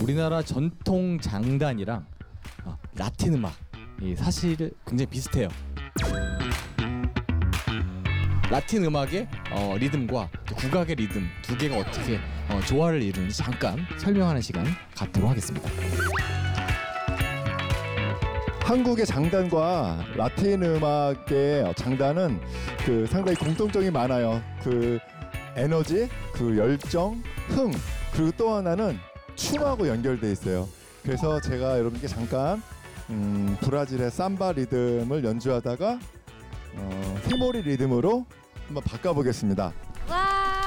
우리나라 전통 장단이랑 라틴 음악 사실 굉장히 비슷해요. 라틴 음악의 리듬과 또 국악의 리듬 두 개가 어떻게 조화를 이루는지 잠깐 설명하는 시간 갖도록 하겠습니다. 한국의 장단과 라틴 음악의 장단은 상당히 공통점이 많아요. 에너지, 열정, 흥, 그리고 또 하나는 춤하고 연결돼 있어요. 그래서 제가 여러분께 잠깐 브라질의 삼바 리듬을 연주하다가 히모리 리듬으로 한번 바꿔보겠습니다.